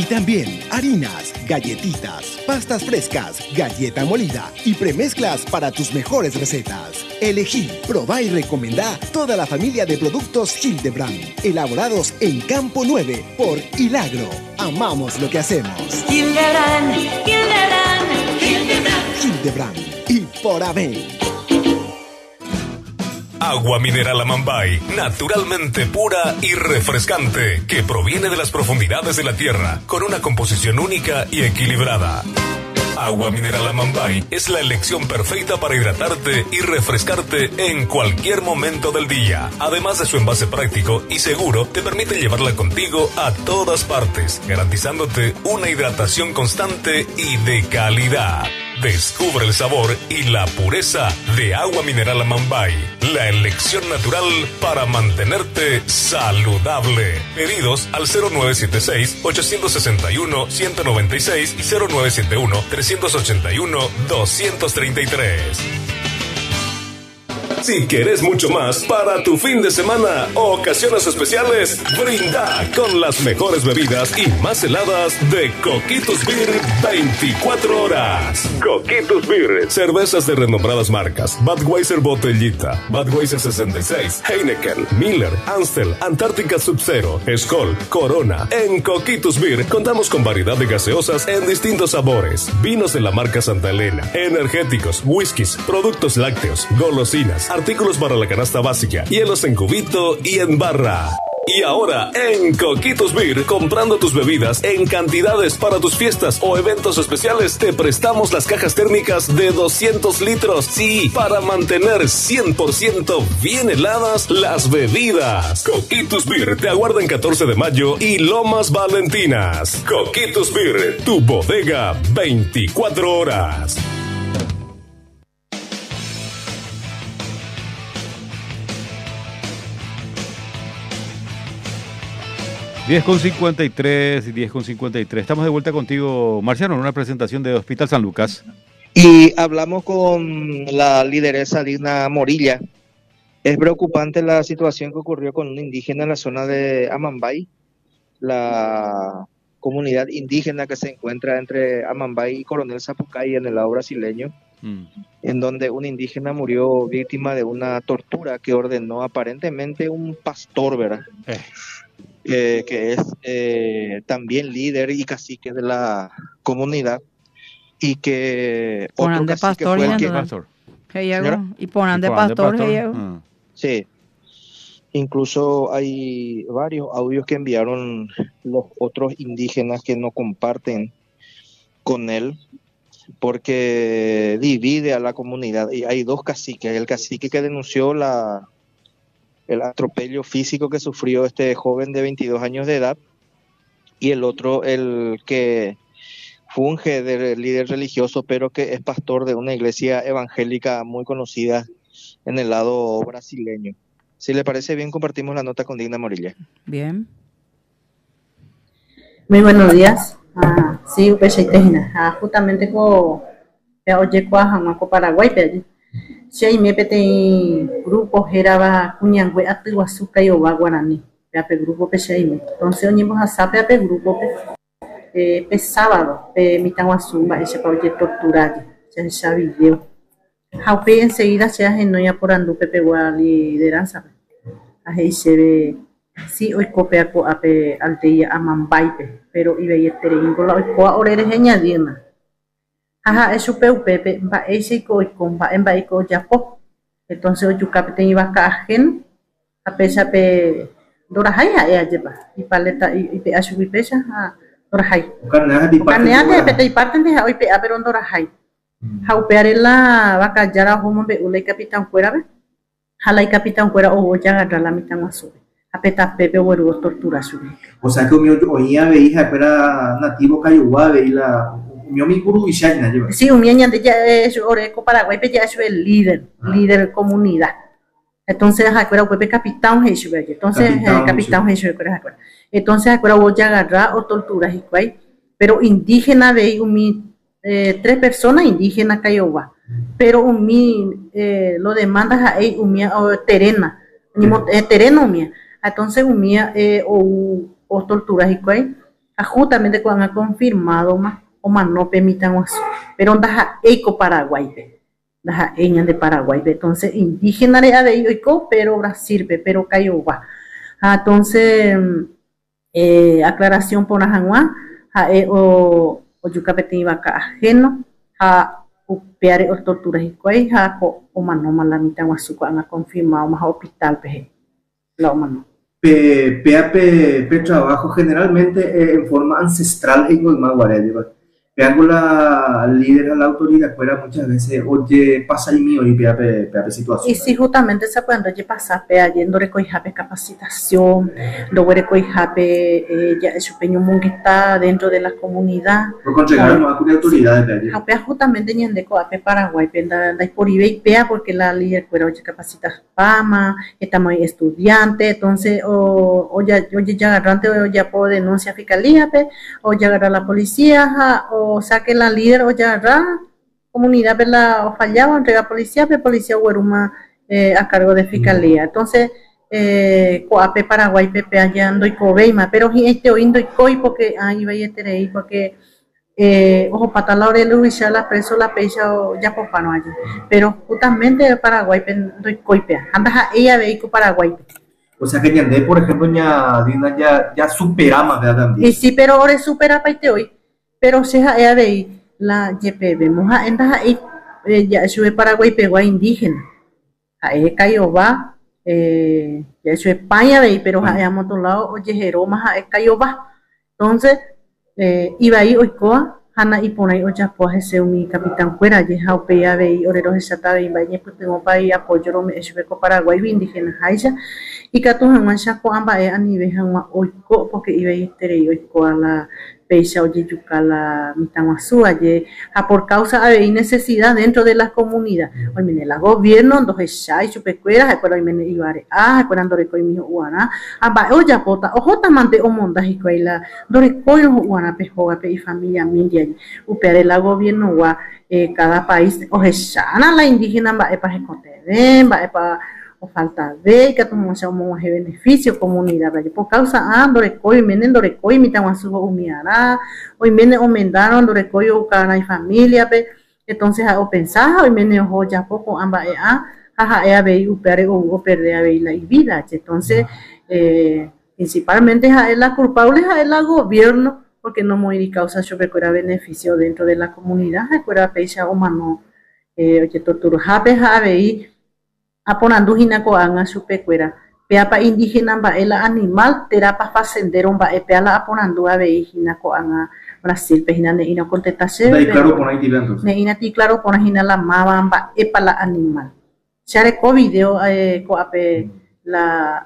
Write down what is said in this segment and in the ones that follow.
también harinas, galletitas, pastas frescas, galleta molida y premezclas para tus mejores recetas. Elegí, probá y recomendá toda la familia de productos Hildebrand, elaborados en Campo 9 por Hilagro. Amamos lo que hacemos. Hildebrand, Hildebrand, Hildebrand. Hildebrand y por haber. Agua mineral Amambay, naturalmente pura y refrescante, que proviene de las profundidades de la tierra, con una composición única y equilibrada. Agua mineral Amambay es la elección perfecta para hidratarte y refrescarte en cualquier momento del día. Además de su envase práctico y seguro, te permite llevarla contigo a todas partes, garantizándote una hidratación constante y de calidad. Descubre el sabor y la pureza de agua mineral Amambay, la elección natural para mantenerte saludable. Pedidos al 0976-861-196 y 0971-381-233. Si quieres mucho más para tu fin de semana o ocasiones especiales, brinda con las mejores bebidas y más heladas de Coquitos Beer 24 horas. Coquitos Beer, cervezas de renombradas marcas: Budweiser Botellita, Budweiser 66, Heineken, Miller, Amstel, Antártica Sub-Zero, Skol, Corona. En Coquitos Beer contamos con variedad de gaseosas en distintos sabores, vinos de la marca Santa Elena, energéticos, whiskies, productos lácteos, golosinas, artículos para la canasta básica, hielos en cubito y en barra. Y ahora, en Coquitos Beer, comprando tus bebidas en cantidades para tus fiestas o eventos especiales, te prestamos las cajas térmicas de 200 litros. Sí, para mantener 100% bien heladas las bebidas. Coquitos Beer te aguarda en 14 de mayo y Lomas Valentinas. Coquitos Beer, tu bodega 24 horas. Con 53 y 10:53. Estamos de vuelta contigo, Marciano, en una presentación de Hospital San Lucas. Y hablamos con la lideresa Dina Morilla. Es preocupante la situación que ocurrió con un indígena en la zona de Amambay, la comunidad indígena que se encuentra entre Amambay y Coronel Zapucay en el lado brasileño, en donde un indígena murió víctima de una tortura que ordenó aparentemente un pastor, ¿verdad? Que es también líder y cacique de la comunidad, y que otro cacique fue el que... Y ponen de pastor. Sí, incluso hay varios audios que enviaron los otros indígenas que no comparten con él, porque divide a la comunidad. Y hay dos caciques: el cacique que denunció el atropello físico que sufrió este joven de 22 años de edad, y el otro, el que funge de líder religioso, pero que es pastor de una iglesia evangélica muy conocida en el lado brasileño. Si le parece bien, compartimos la nota con Dina Morilla. Bien. Muy buenos días. Sí, justamente con Paraguay, si hay me pete grupo geraba cuñangüe atuazuca y oba guaraní, pe grupo pechaime. Entonces oñimos a sape pe grupo pe sábado, pe mitanguazumba, ese pa oye torturado, ya video. Jaupe enseguida se hace noya por andu pepe gua lideranza. Ahí se ve, sí, hoy copia co ape alteia amambaipe, pero iba y tereingo la hoy coa orere añadina. Ajá, eso pepe, va ese con va en baico ya po. Entonces hoy tu capitán iba a cajen, a pesar pe dorahaya ya lleva y paleta y pe asu y pesa a dorahai. Canea de pete y parten de hoy pe pero dorahai. Jaupeare la vaca ya la homo be ulay capitán fuera be. Jalai capitán fuera o ya agarra la mitad más sube. A peta pepe o tortura sube. O sea que oía veía era nativo cayuá veía la sí, un niño de ya es Oreco Paraguay, pero ya es el líder comunidad. Entonces, acuerda que capitán Jesús, entonces capitán Jesús, entonces acuerda voy a agarrar o torturas y pero indígena de tres personas indígenas Cayoba, pero lo demanda a terena, terreno mía, entonces o torturas y justamente cuando ha confirmado más o más no permitan eso, pero ndaja eco Paraguay, ndaja eñan de Paraguay, entonces indígena de eco, pero Brasil, pero Cayoba, entonces aclaración por Ajanua, o yucapete vaca ajeno, upeare o torturas y cuay, o manoma la mitad guasuco han confirmado más hospital, la mano. Pe trabajo generalmente en forma ancestral en Goimaguaré. Peango la líder a la autoridad fuera muchas veces, oye, pasa el mío y pe situación. Y si justamente se pueden pasar, yendo recoger capacitación, luego recoger ya su peño que está dentro de la comunidad. Por contratar no hay autoridades de allí. Justamente en Coape Paraguay, da por IBE pea porque la líder fuera oye capacita PAMA, estamos estudiantes, entonces o ya agarrante o ya por denuncia fiscalía, o ya agarrar la policía, o saque la líder o ya agarrar comunidad o fallaba entrega policía hueruma a cargo de fiscalía. Entonces Coape Paraguay pepe allá ando y cobeima, pero este oindo y coi porque ahí va a tener porque ojo para la hora de luchar la preso la pecha o ya por pano allí, pero justamente Paraguay doy coipea anda ella veico Paraguay. O sea que Ñandé, por ejemplo, ya superamos, ¿verdad? Y sí, pero ahora supera para este hoy, pero se ella veí la YP, vemos anda ahí ya sube Paraguay pegua indígena, ahí Cayoba, ya sube España veí, pero allá a otro lado oye Jeroma ahí Cayoba, entonces iba ahí oikoa Hanna y pone ocha pues ese mi capitán fuera ya opea veí oreros esa y bañe pues tengo para ir apoyo me esbeco Paraguay indígena haisha y que tú mancha ko amba a nivel hanwa oiko porque iba ahí tere oikoa la peisa oye yucala mitamasu aye por causa de necesidad dentro de la comunidad hoy viene el gobierno entonces ya y chupecuera después hoy viene ibare cuando recoy mi uana amba oya pota ojo tamante o monda y cuela dore coy uana pejoga pe y familia mindia upeare el gobierno wa cada país oje sana la indígena va para ecote va para o falta de que tomamos un beneficio comunidad por causa dore coy menen dore coy mitamasu umiara hoy viene omendaron dore coy o cana y familia pe entonces o pensaba hoy viene ojo ya poco amba jaja ve upeare o perder la vida entonces principalmente es la culpable es el gobierno porque no muy causa sobre cuera beneficio dentro de la comunidad cuera pecha o mano oye tortura jape aponando hinako anga supecuera peapa indígena ba el animal terapa facendero ba peala aponando ave hinako anga Brasil pehina ne ina contestase claro por ahí diventos ne ina ti claro por hina la mama ba epala animal share ko video ko ape la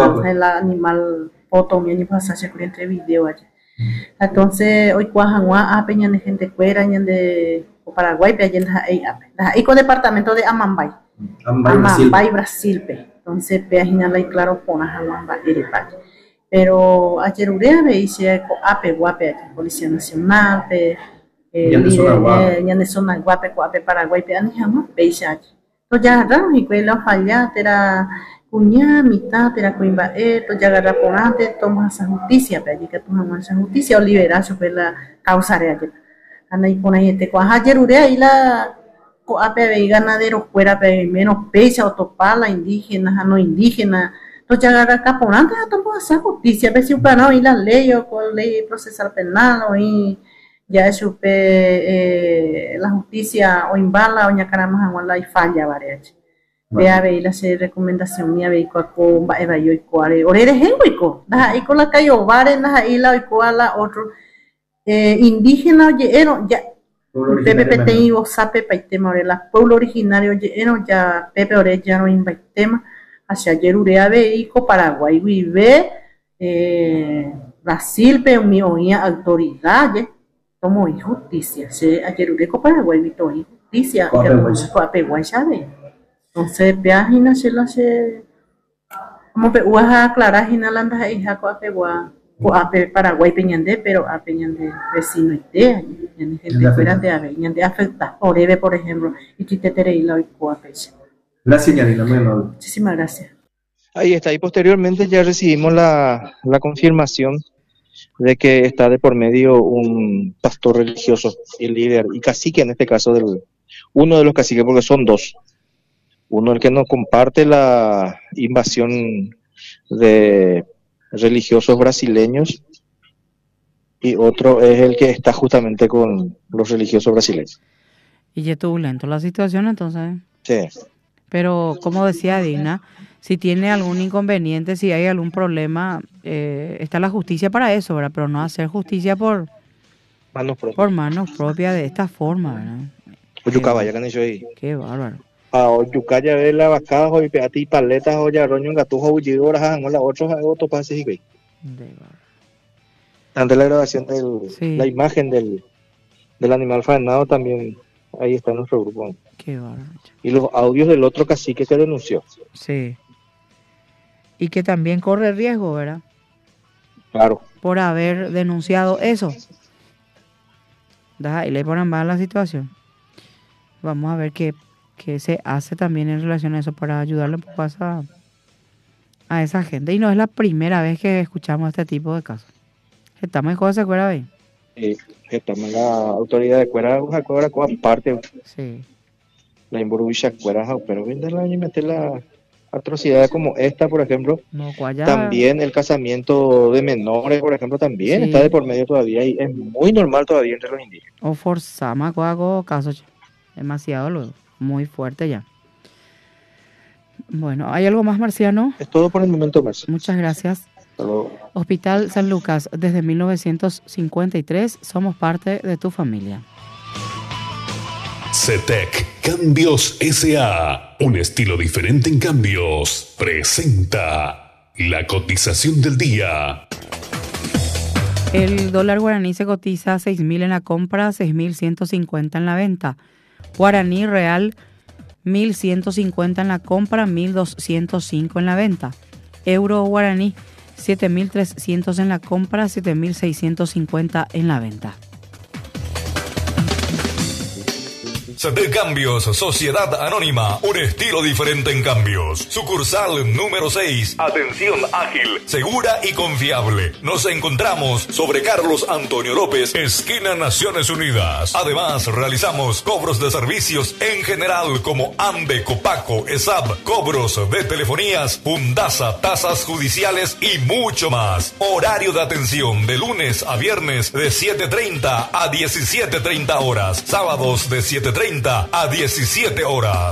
animal foto mi ni pasa se entre video allá entonces hoy cuajangua peña de gente cuera de Paraguay pe allá ahí con departamento de Amambay Brasil entonces peajina la claro pona Amambay pero ayer urea veía co ape guape Policía Nacional pe ya de zona guape co ape Paraguay pe anjama veía to ya ran y cuela falla era punya mitad era coimba to ya agarra ponante toma esa justicia pe allí que toma esa justicia o liberar sobre la causa de ayer anda y pone este co ayer urea y la ape ve ganadero fuera pe menos pecha o topala indígena no indígena to ya agarra caponante toma esa justicia pe si para no y la ley o con ley procesal penal o y ya supe la justicia o imbala o ñacarama la y falla varias vea ve la recomendación mía ve co va eva yo cuare orere henguico da y con la cayo vare na y la y la otro indígena oye ya Pepe tengo sape paitema orela pueblo originario oye ya Pepe ore ya no invaitema hacia ayer urea ve y Paraguay vive Brasil pe mi oía autoridad como injusticia se ayer ureco Paraguay vito injusticia Paraguay sabe entonces peajina se la se como pe uaja clara hina landa hija ko ape Paraguay peñande pero a peñande vecino idea y gente fuera de peñande afecta orebe por ejemplo y titetere y la coape. Gracias Yanina, muy amable. Muchísimas gracias. Ahí está, y posteriormente ya recibimos la confirmación de que está de por medio un pastor religioso y líder y cacique, en este caso uno de los caciques, porque son dos. Uno el que no comparte la invasión de religiosos brasileños y otro es el que está justamente con los religiosos brasileños. Y ya turbulento la situación entonces. Sí. Pero como decía Dina, si tiene algún inconveniente, si hay algún problema, está la justicia para eso, ¿verdad? Pero no hacer justicia por manos propias de esta forma, ¿verdad? Qué bárbaro. Oyucaya ve la vacada, hoy peati paletas, hoy roño en gatujo, bullidoras, la otro pase y ante la grabación la imagen del animal faenado también, ahí está nuestro grupo. Qué bárbaro. Y los audios del otro cacique que denunció. Sí. Y que también corre riesgo, ¿verdad? Claro. Por haber denunciado eso. Y le ponen mal la situación. Vamos a ver qué se hace también en relación a eso para ayudarle un poco a esa gente. Y no es la primera vez que escuchamos este tipo de casos. Estamos en José Cuera, ¿ve? Sí, estamos en la autoridad de Cuera, aparte. Sí. La imburubicha Cuera, pero venderla y meter la atrocidad como esta, por ejemplo. No, también el casamiento de menores, por ejemplo, también está de por medio todavía y es muy normal todavía entre los indígenas. O forzama hago caso demasiado luego, muy fuerte ya. Bueno, ¿hay algo más, Marciano? Es todo por el momento, Marciano. Muchas gracias. Hasta luego. Hospital San Lucas, desde 1953 somos parte de tu familia. CETEC Cambios S.A. Un estilo diferente en cambios. Presenta la cotización del día. El dólar guaraní se cotiza a 6.000 en la compra, 6.150 en la venta. Guaraní real, 1.150 en la compra, 1.205 en la venta. Euro guaraní, 7.300 en la compra, 7.650 en la venta. CETEC Cambios, Sociedad Anónima, un estilo diferente en cambios. Sucursal número 6. Atención ágil, segura y confiable. Nos encontramos sobre Carlos Antonio López, esquina Naciones Unidas. Además, realizamos cobros de servicios en general como AMBE, Copaco, ESAB, cobros de telefonías, Fundasa, tasas judiciales y mucho más. Horario de atención de lunes a viernes de 7:30 a 17:30 horas. Sábados de 7:30 a 17 horas.